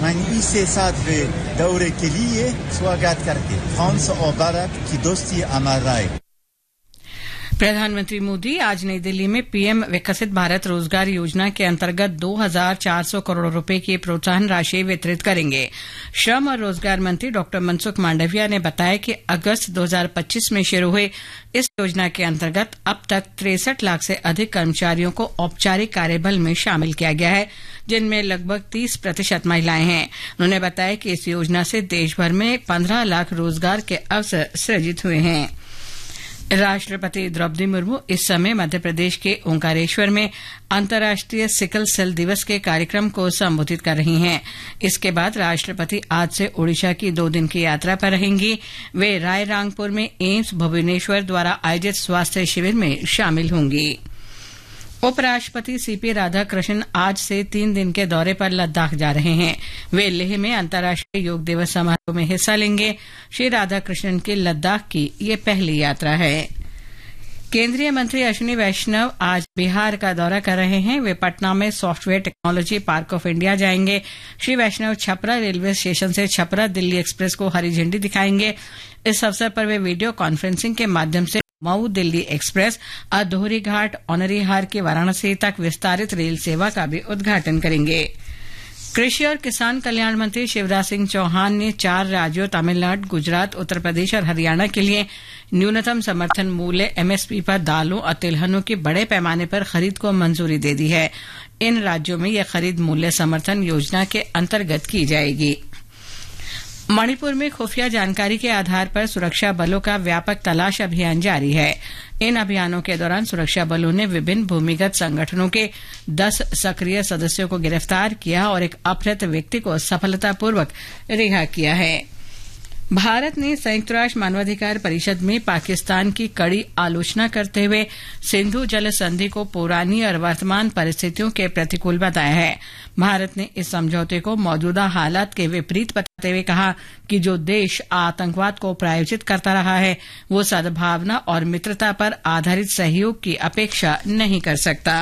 मैं इसके साथ दौरे के लिए स्वागत करते फ्रांस और भारत की दोस्ती हमारा है। प्रधानमंत्री मोदी आज नई दिल्ली में पीएम विकसित भारत रोजगार योजना के अंतर्गत 2,400 करोड़ रुपए की प्रोत्साहन राशि वितरित करेंगे। श्रम और रोजगार मंत्री डॉक्टर मनसुख मांडविया ने बताया कि अगस्त 2025 में शुरू हुई इस योजना के अंतर्गत अब तक 63 लाख से अधिक कर्मचारियों को औपचारिक कार्यबल में शामिल किया गया है, जिनमें लगभग 30% महिलाएं हैं। उन्होंने बताया कि इस योजना से देश भर में 15 लाख रोजगार के अवसर सृजित हुए हैं। राष्ट्रपति द्रौपदी मुर्मू इस समय मध्य प्रदेश के ओंकारेश्वर में अंतर्राष्ट्रीय सिकल सेल दिवस के कार्यक्रम को संबोधित कर रही हैं। इसके बाद राष्ट्रपति आज से ओडिशा की 2 दिन की यात्रा पर रहेंगी। वे रायरंगपुर में एम्स भुवनेश्वर द्वारा आयोजित स्वास्थ्य शिविर में शामिल होंगी। उपराष्ट्रपति सीपी राधाकृष्णन आज से 3 दिन के दौरे पर लद्दाख जा रहे हैं। वे लेह में अंतर्राष्ट्रीय योग दिवस समारोह में हिस्सा लेंगे। श्री राधाकृष्णन की लद्दाख की ये पहली यात्रा है। केंद्रीय मंत्री अश्विनी वैष्णव आज बिहार का दौरा कर रहे हैं। वे पटना में software technology park of India जाएंगे। श्री वैष्णव छपरा रेलवे स्टेशन से छपरा दिल्ली एक्सप्रेस को हरी झंडी दिखाएंगे। इस अवसर पर वे वीडियो कॉन्फ्रेंसिंग के माध्यम से मऊ दिल्ली एक्सप्रेस और दोहरी घाट औनरीहार के वाराणसी तक विस्तारित रेल सेवा का भी उद्घाटन करेंगे। कृषि और किसान कल्याण मंत्री शिवराज सिंह चौहान ने 4 राज्यों तमिलनाडु, गुजरात, उत्तर प्रदेश और हरियाणा के लिए न्यूनतम समर्थन मूल्य एमएसपी पर दालों और तिलहनों की बड़े पैमाने पर खरीद को मंजूरी दे दी है। इन राज्यों में यह खरीद मूल्य समर्थन योजना के अंतर्गत की जाएगी। मणिपुर में खुफिया जानकारी के आधार पर सुरक्षा बलों का व्यापक तलाश अभियान जारी है। इन अभियानों के दौरान सुरक्षा बलों ने विभिन्न भूमिगत संगठनों के 10 सक्रिय सदस्यों को गिरफ्तार किया और एक अपहृत व्यक्ति को सफलतापूर्वक रिहा किया है। भारत ने संयुक्त राष्ट्र मानवाधिकार परिषद में पाकिस्तान की कड़ी आलोचना करते हुए सिंधु जल संधि को पुरानी और वर्तमान परिस्थितियों के प्रतिकूल बताया है। भारत ने इस समझौते को मौजूदा हालात के विपरीत बताते हुए कहा कि जो देश आतंकवाद को प्रायोजित करता रहा है वो सद्भावना और मित्रता पर आधारित सहयोग की अपेक्षा नहीं कर सकता।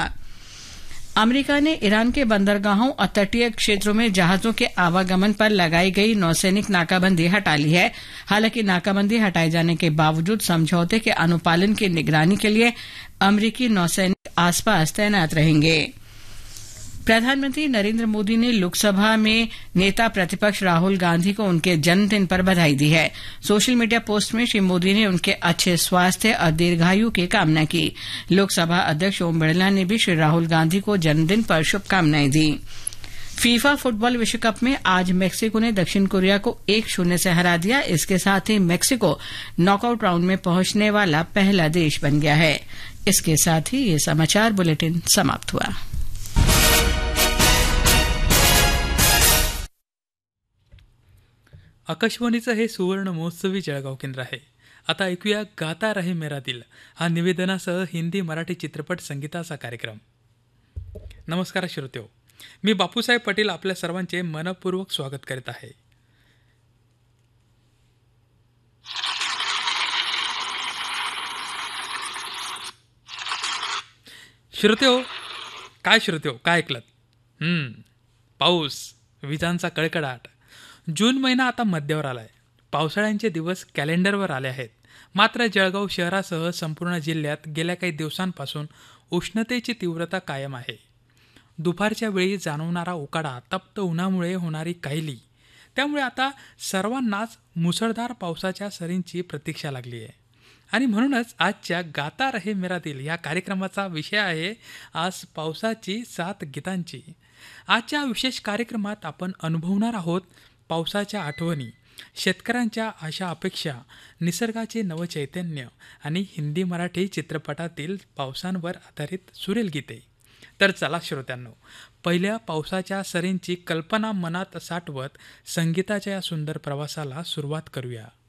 अमेरिका ने ईरान के बंदरगाहों और तटीय क्षेत्रों में जहाजों के आवागमन पर लगाई गई नौसैनिक नाकाबंदी हटा ली है। हालांकि नाकाबंदी हटाए जाने के बावजूद समझौते के अनुपालन की निगरानी के लिए अमेरिकी नौसैनिक आसपास तैनात रहेंगे। प्रधानमंत्री नरेंद्र मोदी ने लोकसभा में नेता प्रतिपक्ष राहुल गांधी को उनके जन्मदिन पर बधाई दी है। सोशल मीडिया पोस्ट में श्री मोदी ने उनके अच्छे स्वास्थ्य और दीर्घायु की कामना की। लोकसभा अध्यक्ष ओम बिरला ने भी श्री राहुल गांधी को जन्मदिन पर शुभकामनाएं दी। फीफा फुटबॉल विश्व कप में आज मेक्सिको ने दक्षिण कोरिया को 1-0 से हरा दिया। इसके साथ ही मेक्सिको नॉकआउट राउंड में पहुंचने वाला पहला देश बन गया है। इसके साथ ही ये समाचार बुलेटिन समाप्त हुआ। आकाशवाणीचं हे सुवर्ण महोत्सवी जळगाव केंद्र आहे। आता ऐकूया गाता रहे मेरा दिल हा निवेदनासह हिंदी मराठी चित्रपट संगीताचा कार्यक्रम। नमस्कार श्रोत्यो, मी बापूसाहेब पाटील आपल्या सर्वांचे मनपूर्वक स्वागत करीत आहे। श्रोत्यो काय ऐकलत? पाऊस, विजांचा कडकडाट। जून महिना आता मध्यावर आलाय। पावसाळ्यांचे दिवस कॅलेंडरवर आले आहेत। मात्र जळगाव शहरासह संपूर्ण जिल्ह्यात गेल्या काही दिवसांपासून उष्णतेची तीव्रता कायम आहे। दुपारच्या वेळी जाणवणारा उकाडा, तप्त उन्हामुळे होणारी काहिली, त्यामुळे आता सर्वांनाच मुसळधार पावसाच्या सरींची प्रतीक्षा लागली आहे। आणि म्हणूनच आजच्या गाता रहे मेरा दिल या कार्यक्रमाचा विषय आहे आज पावसाची 7 गीतांची। आजच्या विशेष कार्यक्रमात आपण अनुभवणार आहोत पावसाच्या आठवणी, शेतकऱ्यांच्या आशा अपेक्षा, निसर्गाचे नवचैतन्य आणि हिंदी मराठी चित्रपटातील पावसांवर आधारित सुरेल गीते। तर चला श्रोत्यांनो, पहिल्या पावसाच्या सरींची कल्पना मनात साठवत संगीताच्या या सुंदर प्रवासाला सुरुवात करूया।